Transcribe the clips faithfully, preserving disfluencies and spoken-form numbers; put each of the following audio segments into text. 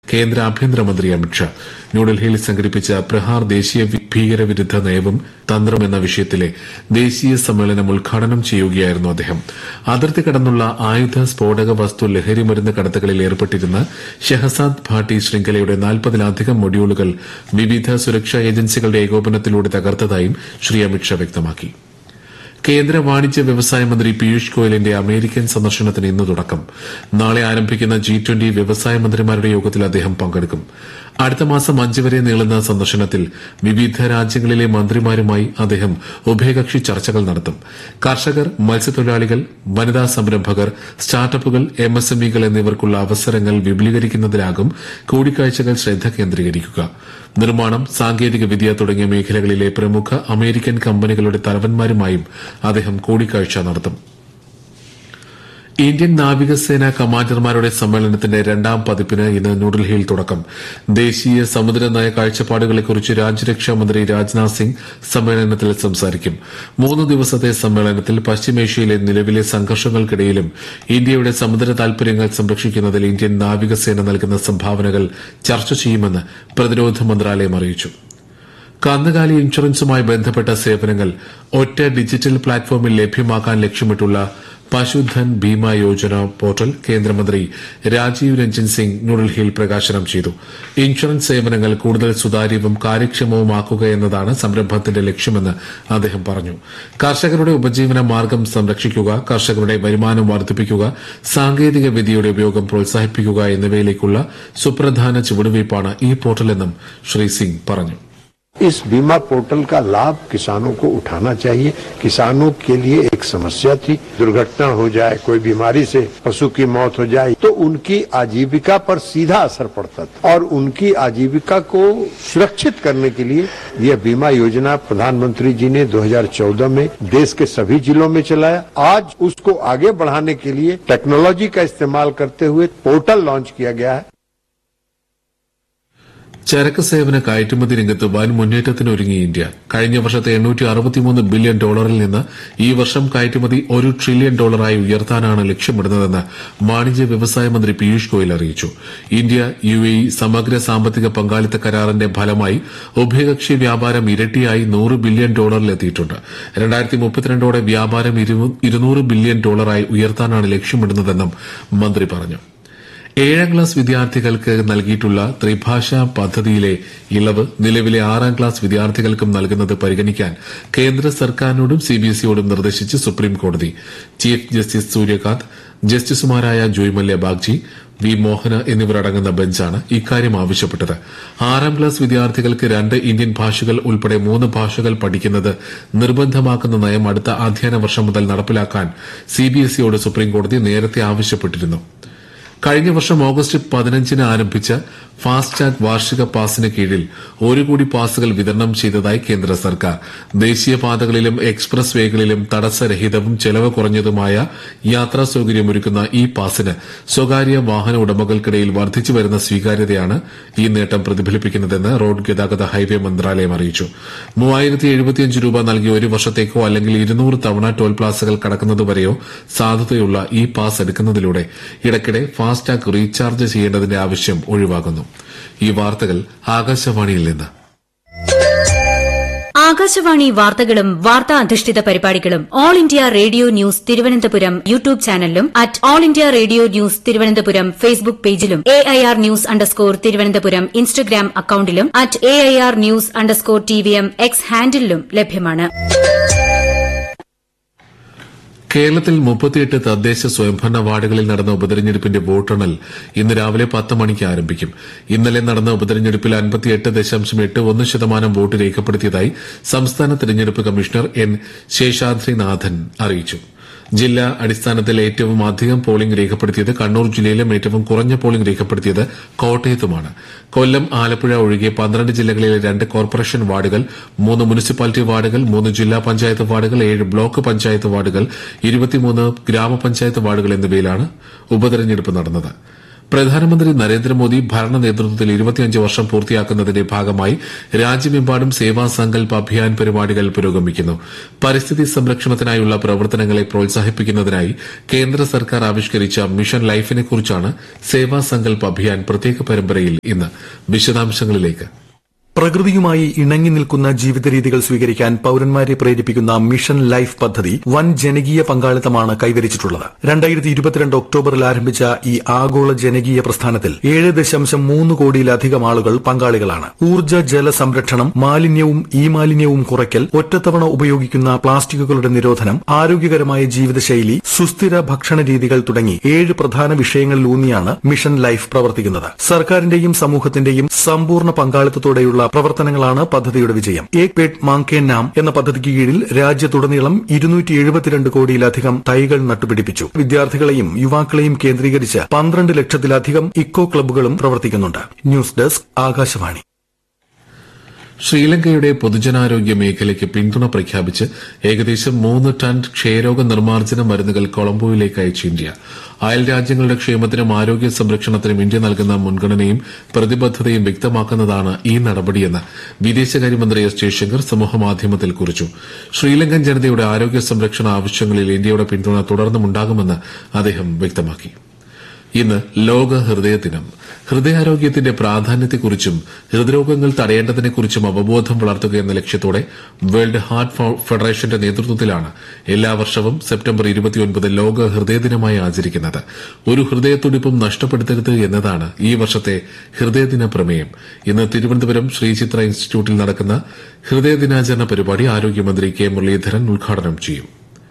കേന്ദ്ര ആഭ്യന്തരമന്ത്രി അമിത്ഷാ. ന്യൂഡൽഹിയിൽ സംഘടിപ്പിച്ച പ്രഹാർ ദേശീയ ഭീകരവിരുദ്ധ നയവും തന്ത്രം എന്ന വിഷയത്തിലെ ദേശീയ സമ്മേളനം ഉദ്ഘാടനം ചെയ്യുകയായിരുന്നു അദ്ദേഹം. അതിർത്തി കടന്നുള്ള ആയുധ സ്ഫോടക വസ്തു ലഹരിമരുന്ന് കടത്തുകളിൽ ഏർപ്പെട്ടിരുന്ന ഷെഹസാദ് ഭാട്ടി ശൃംഖലയുടെ നാൽപ്പതിലധികം മൊഡ്യൂളുകൾ വിവിധ സുരക്ഷാ ഏജൻസികളുടെ ഏകോപനത്തിലൂടെ തകർത്തതായും ശ്രീ അമിത്ഷാ വ്യക്തമാക്കി. കേന്ദ്ര വാണിജ്യ വ്യവസായ മന്ത്രി പീയൂഷ് ഗോയലിന്റെ അമേരിക്കൻ സന്ദർശനത്തിന് ഇന്ന് തുടക്കം. നാളെ ആരംഭിക്കുന്ന ജി ട്വന്റി വ്യവസായ മന്ത്രിമാരുടെ യോഗത്തിൽ അദ്ദേഹം പങ്കെടുക്കും. അടുത്ത മാസം അഞ്ച് വരെ നീളുന്ന സന്ദർശനത്തിൽ വിവിധ രാജ്യങ്ങളിലെ മന്ത്രിമാരുമായി അദ്ദേഹം ഉഭയകക്ഷി ചർച്ചകൾ നടത്തും. കർഷകർ, മത്സ്യത്തൊഴിലാളികൾ, വനിതാ സംരംഭകർ, സ്റ്റാർട്ടപ്പുകൾ, എം എസ് എം ഇകൾ എന്നിവർക്കുള്ള അവസരങ്ങൾ വിപുലീകരിക്കുന്നതിലാകും കൂടിക്കാഴ്ചകൾ ശ്രദ്ധ കേന്ദ്രീകരിക്കുക. നിർമ്മാണം, സാങ്കേതിക വിദ്യ തുടങ്ങിയ മേഖലകളിലെ പ്രമുഖ അമേരിക്കൻ കമ്പനികളുടെ തലവന്മാരുമായും അദ്ദേഹം കൂടിക്കാഴ്ച നടത്തും. ഇന്ത്യൻ നാവികസേന കമാൻഡർമാരുടെ സമ്മേളനത്തിന്റെ രണ്ടാം പതിപ്പിന് ഇന്ന് ന്യൂഡൽഹിയിൽ തുടക്കം. ദേശീയ സമുദ്ര നയ കാഴ്ചപ്പാടുകളെക്കുറിച്ച് രാജ്യരക്ഷാ മന്ത്രി രാജ്നാഥ് സിംഗ് സമ്മേളനത്തിൽ സംസാരിക്കും. മൂന്ന് ദിവസത്തെ സമ്മേളനത്തിൽ പശ്ചിമേഷ്യയിലെ നിലവിലെ സംഘർഷങ്ങൾക്കിടയിലും ഇന്ത്യയുടെ സമുദ്ര താൽപര്യങ്ങൾ സംരക്ഷിക്കുന്നതിൽ ഇന്ത്യൻ നാവികസേന നൽകുന്ന സംഭാവനകൾ ചർച്ച ചെയ്യുമെന്ന് പ്രതിരോധ മന്ത്രാലയം അറിയിച്ചു. കന്നുകാലി ഇൻഷുറൻസുമായി ബന്ധപ്പെട്ട സേവനങ്ങൾ ഒറ്റ ഡിജിറ്റൽ പ്ലാറ്റ്ഫോമിൽ ലഭ്യമാക്കാൻ ലക്ഷ്യമിട്ടുള്ള പശുധൻ ബീമ യോജന പോർട്ടൽ കേന്ദ്രമന്ത്രി രാജീവ് രഞ്ജൻ സിംഗ് ന്യൂഡൽഹിയിൽ പ്രകാശനം ചെയ്തു. ഇൻഷുറൻസ് സേവനങ്ങൾ കൂടുതൽ സുതാര്യവും കാര്യക്ഷമവുമാക്കുക എന്നതാണ് സംരംഭത്തിന്റെ ലക്ഷ്യമെന്ന് അദ്ദേഹം പറഞ്ഞു. കർഷകരുടെ ഉപജീവന മാർഗം സംരക്ഷിക്കുക, കർഷകരുടെ വരുമാനം വർദ്ധിപ്പിക്കുക, സാങ്കേതിക വിദ്യയുടെ ഉപയോഗം പ്രോത്സാഹിപ്പിക്കുക എന്നിവയിലേക്കുള്ള സുപ്രധാന ചുവടുവയ്പ്പാണ് ഈ പോർട്ടലെന്നും ശ്രീ സിംഗ് പറഞ്ഞു. इस बीमा पोर्टल का लाभ किसानों को उठाना चाहिए. किसानों के लिए एक समस्या थी, दुर्घटना हो जाए, कोई बीमारी से पशु की मौत हो जाए तो उनकी आजीविका पर सीधा असर पड़ता था और उनकी आजीविका को सुरक्षित करने के लिए यह बीमा योजना प्रधानमंत्री जी ने दो हज़ार चौदह में देश के सभी जिलों में चलाया. आज उसको आगे बढ़ाने के लिए टेक्नोलॉजी का इस्तेमाल करते हुए पोर्टल लॉन्च किया गया है. ചരക്ക് സേവന കയറ്റുമതി രംഗത്ത് വൻ മുന്നേറ്റത്തിനൊരുങ്ങി ഇന്ത്യ. കഴിഞ്ഞ വർഷത്തെ എണ്ണൂറ്റി അറുപത്തിമൂന്ന് ബില്യൺ ഡോളറിൽ നിന്ന് ഈ വർഷം കയറ്റുമതി ഒരു ട്രില്യൺ ഡോളറായി ഉയർത്താനാണ് ലക്ഷ്യമിടുന്നതെന്ന് വാണിജ്യ വ്യവസായ മന്ത്രി പീയൂഷ് ഗോയൽ അറിയിച്ചു. ഇന്ത്യ യു എ ഇ സമഗ്ര സാമ്പത്തിക പങ്കാളിത്ത കരാറിന്റെ ഫലമായി ഉഭയകക്ഷി വ്യാപാരം ഇരട്ടിയായി നൂറ് ബില്യൺ ഡോളറിലെത്തിയിട്ടുണ്ട്. രണ്ടായിരത്തി മുപ്പത്തിരണ്ടോടെ വ്യാപാരം ഇരുന്നൂറ് ബില്യൺ ഡോളറായി ഉയർത്താനാണ് ലക്ഷ്യമിടുന്നതെന്നും മന്ത്രി പറഞ്ഞു. ഏഴാം ക്ലാസ് വിദ്യാർത്ഥികൾക്ക് നൽകിയിട്ടുള്ള ത്രിഭാഷാ പദ്ധതിയിലെ ഇളവ് നിലവിലെ ആറാം ക്ലാസ് വിദ്യാർത്ഥികൾക്കും നൽകുന്നത് പരിഗണിക്കാൻ കേന്ദ്ര സർക്കാരിനോടും സിബിഎസ്ഇയോടും നിർദ്ദേശിച്ച് സുപ്രീംകോടതി. ചീഫ് ജസ്റ്റിസ് സൂര്യകാന്ത്, ജസ്റ്റിസുമാരായ ജോയ് മല്യ ബാഗ്ചി, വി മോഹന എന്നിവരടങ്ങുന്ന ബെഞ്ചാണ് ഇക്കാര്യം ആവശ്യപ്പെട്ടത്. ആറാം ക്ലാസ് വിദ്യാർത്ഥികൾക്ക് രണ്ട് ഇന്ത്യൻ ഭാഷകൾ ഉൾപ്പെടെ മൂന്ന് ഭാഷകൾ പഠിക്കുന്നത് നിർബന്ധമാക്കുന്ന നയം അടുത്ത അധ്യയന വർഷം മുതൽ നടപ്പിലാക്കാൻ സിബിഎസ്ഇയോട് സുപ്രീംകോടതി നേരത്തെ ആവശ്യപ്പെട്ടിരുന്നു. കഴിഞ്ഞ വർഷം ഓഗസ്റ്റ് പതിനഞ്ചിന് ആരംഭിച്ച ഫാസ്ടാഗ് വാർഷിക പാസിന് കീഴിൽ ഒരു കോടി പാസുകൾ വിതരണം ചെയ്തതായി കേന്ദ്ര സർക്കാർ. ദേശീയപാതകളിലും എക്സ്പ്രസ് വേകളിലും തടസ്സരഹിതവും ചെലവ് കുറഞ്ഞതുമായ യാത്രാ സൌകര്യമൊരുക്കുന്ന ഈ പാസിന് സ്വകാര്യ വാഹന ഉടമകൾക്കിടയിൽ വർദ്ധിച്ചുവരുന്ന സ്വീകാര്യതയാണ് ഈ നേട്ടം പ്രതിഫലിപ്പിക്കുന്നതെന്ന് റോഡ് ഗതാഗത ഹൈവേ മന്ത്രാലയം അറിയിച്ചു. മൂവായിരത്തി എഴുപത്തിയഞ്ച് രൂപ നൽകി ഒരു വർഷത്തേക്കോ അല്ലെങ്കിൽ ഇരുന്നൂറ് തവണ ടോൾ പ്ലാസകൾ കടക്കുന്നതുവരെയോ സാധുതയുള്ള ഈ പാസ് എടുക്കുന്നതിലൂടെ ഇടയ്ക്കിടെ ഫാസ്ടാഗ് റീചാർജ് ചെയ്യേണ്ടതിന്റെ ആവശ്യം ഒഴിവാകുന്നു. ഈ വാർത്തകൾ ആകാശവാണിയിൽ നിന്ന്. ആകാശവാണി വാർത്തകളും വാർത്താ അധിഷ്ഠിത പരിപാടികളും all India radio news Thiruvananthapuram YouTube ചാനലിലും at all India radio news Thiruvananthapuram Facebook പേജിലും A I R news underscore Thiruvananthapuram Instagram അക്കൌണ്ടിലും at A I R news underscore T V M X ഹാൻഡിലും ലഭ്യമാണ്. കേരളത്തിൽ മുപ്പത്തിയെട്ട് തദ്ദേശ സ്വയംഭരണ വാർഡുകളിൽ നടന്ന ഉപതെരഞ്ഞെടുപ്പിന്റെ വോട്ടെണ്ണൽ ഇന്ന് രാവിലെ പത്ത് മണിക്ക് ആരംഭിക്കും. ഇന്നലെ നടന്ന ഉപതെരഞ്ഞെടുപ്പിൽ അൻപത്തിയെട്ട് ദശാംശം എട്ട് ഒന്ന് ശതമാനം വോട്ട് രേഖപ്പെടുത്തിയതായി സംസ്ഥാന തെരഞ്ഞെടുപ്പ് കമ്മീഷണർ എൻ ശേഷാദ്രിനാഥൻ അറിയിച്ചു. ജില്ലാ അടിസ്ഥാനത്തിൽ ഏറ്റവും അധികം പോളിംഗ് രേഖപ്പെടുത്തിയത് കണ്ണൂർ ജില്ലയിലും ഏറ്റവും കുറഞ്ഞ പോളിംഗ് രേഖപ്പെടുത്തിയത് കോട്ടയത്തുമാണ്. കൊല്ലം, ആലപ്പുഴ ഒഴികെ പന്ത്രണ്ട് ജില്ലകളിലെ രണ്ട് കോർപ്പറേഷൻ വാർഡുകൾ, മൂന്ന് മുനിസിപ്പാലിറ്റി വാർഡുകൾ, മൂന്ന് ജില്ലാ പഞ്ചായത്ത് വാർഡുകൾ, ഏഴ് ബ്ലോക്ക് പഞ്ചായത്ത് വാർഡുകൾ, ഇരുപത്തിമൂന്ന് ഗ്രാമപഞ്ചായത്ത് വാർഡുകൾ എന്നിവയിലാണ് ഉപതെരഞ്ഞെടുപ്പ് നടന്നത്. പ്രധാനമന്ത്രി നരേന്ദ്രമോദി ഭരണ നേതൃത്വത്തിൽ ഇരുപത്തിയഞ്ച് വർഷം പൂർത്തിയാക്കുന്നതിന്റെ ഭാഗമായി രാജ്യമെമ്പാടും സേവാ സങ്കൽപ് അഭിയാൻ പരിപാടികൾ പുരോഗമിക്കുന്നു. പരിസ്ഥിതി സംരക്ഷണത്തിനായുള്ള പ്രവർത്തനങ്ങളെ പ്രോത്സാഹിപ്പിക്കുന്നതിനായി കേന്ദ്ര സർക്കാർ ആവിഷ്കരിച്ച മിഷൻ ലൈഫിനെക്കുറിച്ചാണ് സേവാ സങ്കൽപ് അഭിയാൻ പ്രത്യേക പരമ്പരയിൽ ഇന്ന്. വിശദാംശങ്ങളിലേക്ക്. പ്രകൃതിയുമായി ഇണങ്ങി നിൽക്കുന്ന ജീവിതരീതികൾ സ്വീകരിക്കാൻ പൌരന്മാരെ പ്രേരിപ്പിക്കുന്ന മിഷൻ ലൈഫ് പദ്ധതി വൻ ജനകീയ പങ്കാളിത്തമാണ് കൈവരിച്ചിട്ടുള്ളത്. രണ്ടായിരത്തി ഇരുപത്തിരണ്ട് ഒക്ടോബറിൽ ആരംഭിച്ച ഈ ആഗോള ജനകീയ പ്രസ്ഥാനത്തിൽ ഏഴ് ദശാംശം മൂന്ന് കോടിയിലധികം ആളുകൾ പങ്കാളികളാണ്. ഊർജ്ജ ജല സംരക്ഷണം, മാലിന്യവും ഇ മാലിന്യവും കുറയ്ക്കൽ, ഒറ്റത്തവണ ഉപയോഗിക്കുന്ന പ്ലാസ്റ്റിക്കുകളുടെ നിരോധനം, ആരോഗ്യകരമായ ജീവിതശൈലി, സുസ്ഥിര ഭക്ഷണ രീതികൾ തുടങ്ങി ഏഴ് പ്രധാന വിഷയങ്ങളിലൂന്നിയാണ് മിഷൻ ലൈഫ് പ്രവർത്തിക്കുന്നത്. സർക്കാരിന്റെയും സമൂഹത്തിന്റെയും സമ്പൂർണ്ണ പങ്കാളിത്തത്തോടെയുള്ള പ്രവർത്തനങ്ങളാണ് പദ്ധതിയുടെ വിജയം. ഏക് പേട് മാങ് കെ നാം എന്ന പദ്ധതിക്ക് കീഴിൽ രാജ്യത്തുടനീളം ഇരുന്നൂറ്റി എഴുപത്തിരണ്ട് കോടിയിലധികം തൈകൾ നട്ടുപിടിപ്പിച്ചു. വിദ്യാർത്ഥികളെയും യുവാക്കളെയും കേന്ദ്രീകരിച്ച് പന്ത്രണ്ട് ലക്ഷത്തിലധികം ഇക്കോ ക്ലബ്ബുകളും പ്രവർത്തിക്കുന്നുണ്ട്. News desk, Akashvani. ശ്രീലങ്കയുടെ പൊതുജനാരോഗ്യ മേഖലയ്ക്ക് പിന്തുണ പ്രഖ്യാപിച്ച് ഏകദേശം മൂന്ന് ടൺ ക്ഷയരോഗ നിർമ്മാർജ്ജന മരുന്നുകൾ കൊളംബോയിലേക്ക് അയച്ചു ഇന്ത്യ. അയൽ രാജ്യങ്ങളുടെ ക്ഷേമത്തിനും ആരോഗ്യ സംരക്ഷണത്തിനും ഇന്ത്യ നൽകുന്ന മുൻഗണനയും പ്രതിബദ്ധതയും വ്യക്തമാക്കുന്നതാണ് ഈ നടപടിയെന്ന് വിദേശകാര്യമന്ത്രി എസ് ജയശങ്കർ സമൂഹമാധ്യമത്തിൽ കുറിച്ചു. ശ്രീലങ്കൻ ജനതയുടെ ആരോഗ്യ സംരക്ഷണ ആവശ്യങ്ങളിൽ ഇന്ത്യയുടെ പിന്തുണ തുടർന്നുമുണ്ടാകുമെന്ന് അദ്ദേഹം വ്യക്തമാക്കി. ഇന്ന് ലോക ഹൃദയ ദിനം. ഹൃദയാരോഗ്യത്തിന്റെ പ്രാധാന്യത്തെക്കുറിച്ചും ഹൃദ്രോഗങ്ങൾ തടയേണ്ടതിനെക്കുറിച്ചും അവബോധം വളർത്തുക എന്ന ലക്ഷ്യത്തോടെ വേൾഡ് ഹാർട്ട് ഫെഡറേഷന്റെ നേതൃത്വത്തിലാണ് എല്ലാ വർഷവും സെപ്റ്റംബർ ഇരുപത്തിയൊൻപത് ലോക ഹൃദയദിനമായി ആചരിക്കുന്നത്. ഒരു ഹൃദയത്തുടിപ്പും നഷ്ടപ്പെടുത്തരുത് എന്നതാണ് ഈ വർഷത്തെ ഹൃദയദിന പ്രമേയം. ഇന്ന് തിരുവനന്തപുരം ശ്രീചിത്ര ഇൻസ്റ്റിറ്റ്യൂട്ടിൽ നടക്കുന്ന ഹൃദയദിനാചരണ പരിപാടി ആരോഗ്യമന്ത്രി കെ മുരളീധരൻ ഉദ്ഘാടനം ചെയ്യും.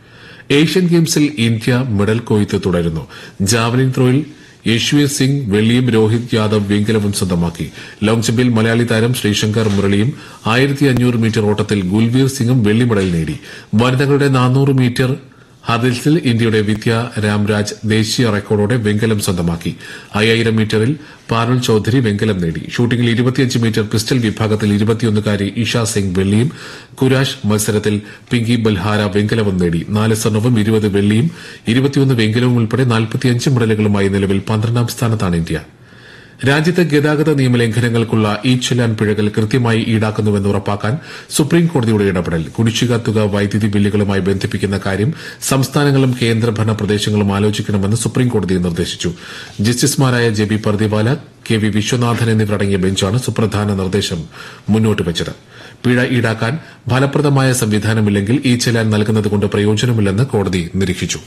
ഏഷ്യൻ ഗെയിംസിൽ ഇന്ത്യ മെഡൽ കൊയ്ത്ത് തുടരുന്നു. ജാവലിൻ ത്രോയിൽ യശ്വീർ സിംഗ് വെള്ളിയും രോഹിത് യാദവ് വെങ്കലവും സ്വന്തമാക്കി. ലോങ് ജമ്പിൽ മലയാളി താരം ശ്രീശങ്കർ മുരളിയും ആയിരത്തി അഞ്ഞൂറ് മീറ്റർ ഓട്ടത്തിൽ ഗുൽവീർ സിംഗും വെള്ളി മെഡൽ നേടി. വനിതകളുടെ നാനൂറ് മീറ്റർ ഹർഡിൽസിൽ ഇന്ത്യയുടെ വിദ്യ രാംരാജ് ദേശീയ റെക്കോർഡോടെ വെങ്കലം സ്വന്തമാക്കി. അയ്യായിരം മീറ്ററിൽ പാരുൾ ചൌധരി വെങ്കലം നേടി. ഷൂട്ടിംഗിൽ ഇരുപത്തിയഞ്ച് മീറ്റർ പിസ്റ്റൽ വിഭാഗത്തിൽ ഇരുപത്തിയൊന്നുകാരി ഇഷ സിംഗ് വെള്ളിയും കുരാഷ് മത്സരത്തിൽ പിങ്കി ബൽഹാര വെങ്കലവും നേടി. നാല് സ്വർണവും ഇരുപത് വെള്ളിയും ഇരുപത്തിയൊന്ന് വെങ്കലവും ഉൾപ്പെടെ നാൽപ്പത്തിയഞ്ച് മെഡലുകളുമായി നിലവിൽ പന്ത്രണ്ടാം സ്ഥാനത്താണ് ഇന്ത്യ. രാജ്യത്തെ ഗതാഗത നിയമലംഘനങ്ങൾക്കുള്ള ഇ ചെലാൻ പിഴകൾ കൃത്യമായി ഈടാക്കുന്നുവെന്ന് ഉറപ്പാക്കാൻ സുപ്രീംകോടതിയുടെ ഇടപെടൽ. കുടിശ്ശിക തുക വൈദ്യുതി ബില്ലുകളുമായി ബന്ധിപ്പിക്കുന്ന കാര്യം സംസ്ഥാനങ്ങളും കേന്ദ്രഭരണ പ്രദേശങ്ങളും ആലോചിക്കണമെന്ന് സുപ്രീംകോടതി നിർദ്ദേശിച്ചു. ജസ്റ്റിസുമാരായ J B Pardiwala, K V Viswanathan എന്നിവരടങ്ങിയ ബെഞ്ചാണ് സുപ്രധാന നിർദ്ദേശം മുന്നോട്ട് വച്ചത്. പിഴ ഈടാക്കാൻ ഫലപ്രദമായ സംവിധാനമില്ലെങ്കിൽ ഇ ചെലാൻ നൽകുന്നതുകൊണ്ട് പ്രയോജനമില്ലെന്ന് കോടതി നിരീക്ഷിച്ചു.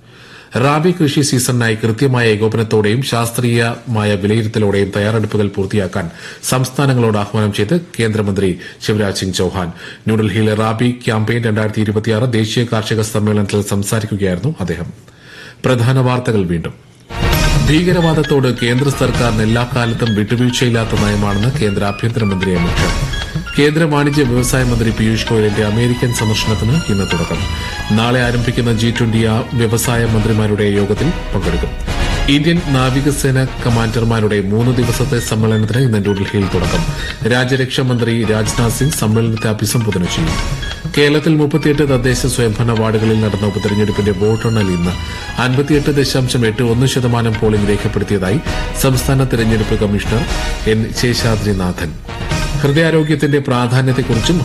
റാബി കൃഷി സീസണിനായി കൃത്യമായ ഏകോപനത്തോടെയും ശാസ്ത്രീയമായ വിലയിരുത്തലോടെയും തയ്യാറെടുപ്പുകൾ പൂർത്തിയാക്കാൻ സംസ്ഥാനങ്ങളോട് ആഹ്വാനം ചെയ്ത് കേന്ദ്രമന്ത്രി ശിവരാജ് സിംഗ് ചൌഹാൻ. ന്യൂഡൽഹിയിലെ റാബി ക്യാമ്പയിൻ രണ്ടായിരത്തി ഇരുപത്തിയാറ് ദേശീയ കാർഷിക സമ്മേളനത്തിൽ സംസാരിക്കുകയായിരുന്നു അദ്ദേഹം. പ്രധാന വാർത്തകൾ വീണ്ടും. ഭീകരവാദത്തോട് കേന്ദ്ര സർക്കാരിന് എല്ലാ കാലത്തും വിട്ടുവീഴ്ചയില്ലാത്ത നയമാണെന്ന് കേന്ദ്ര ആഭ്യന്തരമന്ത്രി അമിത്ഷാ. കേന്ദ്ര വാണിജ്യ വ്യവസായ മന്ത്രി പീയൂഷ് ഗോയലിന്റെ അമേരിക്കൻ സന്ദർശനത്തിന് ഇന്ന് തുടക്കം. നാളെ ആരംഭിക്കുന്ന ജി ട്വന്റി വ്യവസായ മന്ത്രിമാരുടെ യോഗത്തിൽ പങ്കെടുക്കും. ഇന്ത്യൻ നാവികസേന കമാൻഡർമാരുടെ മൂന്ന് ദിവസത്തെ സമ്മേളനത്തിന് ഇന്ന് ന്യൂഡൽഹിയിൽ തുടക്കം. രാജ്യരക്ഷാമന്ത്രി രാജ്നാഥ് സിംഗ് സമ്മേളനത്തെ അഭിസംബോധന ചെയ്യും. കേരളത്തിൽ മുപ്പത്തിയെട്ട് തദ്ദേശ സ്വയംഭരണ വാർഡുകളിൽ നടന്ന ഉപതെരഞ്ഞെടുപ്പിന്റെ വോട്ടെണ്ണൽ ഇന്ന്. അൻപത്തിയെട്ട് ദശാംശം എട്ട് ഒന്ന് ശതമാനം പോളിംഗ് രേഖപ്പെടുത്തിയതായി സംസ്ഥാന തെരഞ്ഞെടുപ്പ് കമ്മീഷണർ എൻ ശേഷാദ്രിനാഥൻ. ഹൃദയാരോഗ്യത്തിന്റെ പ്രാധാന്യത്തെക്കുറിച്ചും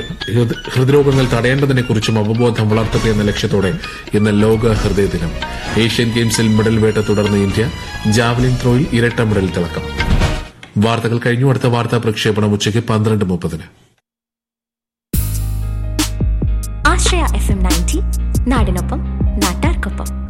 ഹൃദ്രോഗങ്ങൾ തടയേണ്ടതിനെക്കുറിച്ചും അവബോധം വളർത്തുക എന്ന ലക്ഷ്യത്തോടെ ഇന്ന് ലോക ഹൃദയദിനം. ഏഷ്യൻ ഗെയിംസിൽ മെഡൽ വേട്ട തുടർന്ന് ഇന്ത്യ. ജാവലിൻ ത്രോയിൽ ഇരട്ട മെഡൽ തിളക്കം. വാർത്തകൾ കഴിഞ്ഞു. അടുത്ത വാർത്താ പ്രക്ഷേപണം ഉച്ചയ്ക്ക് പന്ത്രണ്ട് മുപ്പതിന്. ആശ്രയ എഫ് എം നയൻറ്റി നാടിനൊപ്പം നാട്ടാർക്കൊപ്പം.